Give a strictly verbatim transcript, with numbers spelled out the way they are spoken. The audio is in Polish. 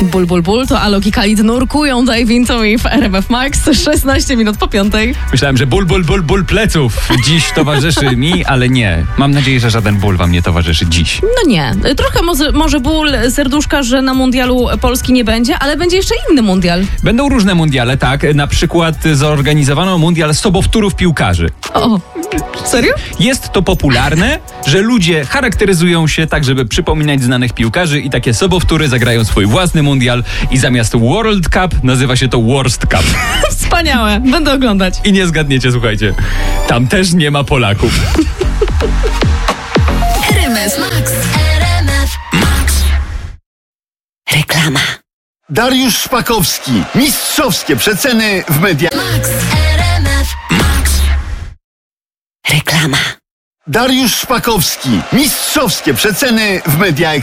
Ból, ból, ból to Alok i Khalid nurkują Dave Into i w R M F Max. szesnaście minut po piątej. Myślałem, że ból, ból, ból, ból pleców dziś towarzyszy mi, ale nie. Mam nadzieję, że żaden ból wam nie towarzyszy dziś. No nie. Trochę może, może ból serduszka, że na mundialu Polski nie będzie, ale będzie jeszcze inny mundial. Będą różne mundiale, tak. Na przykład zorganizowano mundial sobowtórów piłkarzy. O, serio? Jest to popularne, że ludzie charakteryzują się tak, żeby przypominać znanych piłkarzy i takie sobowtóry zagrają swój własny mundial i zamiast World Cup nazywa się to Worst Cup. Wspaniałe. Będę oglądać. I nie zgadniecie, słuchajcie. Tam też nie ma Polaków. R M F Max. R M F Max. Reklama. Dariusz Szpakowski. Mistrzowskie przeceny w mediach. Max. R M F Max. Reklama. Dariusz Szpakowski. Mistrzowskie przeceny w mediach.